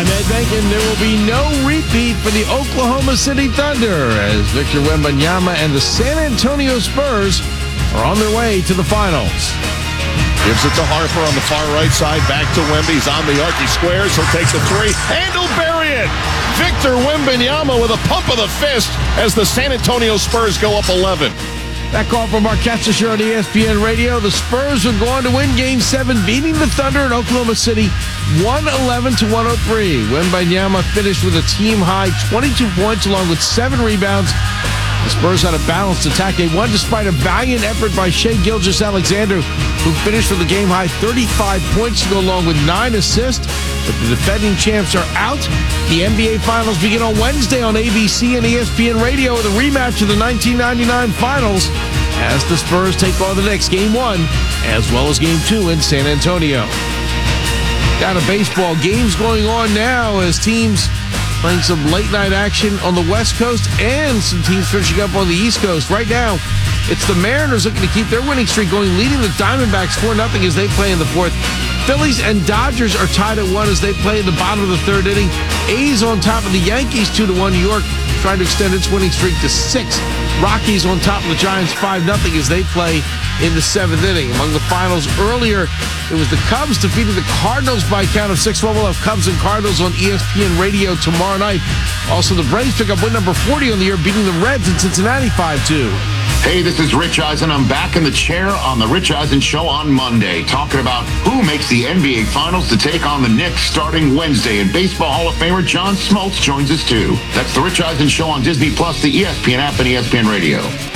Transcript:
I'm Ed Benkin. There will be no repeat for the Oklahoma City Thunder as Victor Wembanyama and the San Antonio Spurs are on their way to the finals. Gives it to Harper on the far right side. Back to Wemby. He's on the arc. He squares. He'll take the three. And he'll bury it. Victor Wembanyama with a pump of the fist as the San Antonio Spurs go up 11. That call from our catch the show on ESPN Radio. The Spurs are going to win Game 7, beating the Thunder in Oklahoma City 111-103. Wembanyama finished with a team-high 22 points along with 7 rebounds. The Spurs had a balanced attack. They won despite a valiant effort by Shai Gilgeous-Alexander, who finished with a game-high 35 points to go along with 9 assists. But the defending champs are out. The NBA Finals begin on Wednesday on ABC and ESPN Radio with a rematch of the 1999 Finals as the Spurs take on the Knicks Game 1 as well as Game 2 in San Antonio. Down to baseball. Games going on now as teams playing some late-night action on the West Coast and some teams finishing up on the East Coast. Right now, it's the Mariners looking to keep their winning streak going, leading the Diamondbacks 4-0 as they play in the fourth. Phillies and Dodgers are tied at 1 as they play in the bottom of the third inning. A's on top of the Yankees 2-1. New York trying to extend its winning streak to 6. Rockies on top of the Giants 5-0 as they play in the 7th inning. Among the finals earlier, it was the Cubs defeating the Cardinals by a count of 6-1. We'll have Cubs and Cardinals on ESPN Radio tomorrow night. Also, the Braves pick up win number 40 on the year, beating the Reds in Cincinnati 5-2. Hey, this is Rich Eisen. I'm back in the chair on the Rich Eisen Show on Monday, talking about who makes the NBA Finals to take on the Knicks starting Wednesday. And Baseball Hall of Famer John Smoltz joins us too. That's the Rich Eisen Show on Disney Plus, the ESPN app, and ESPN Radio.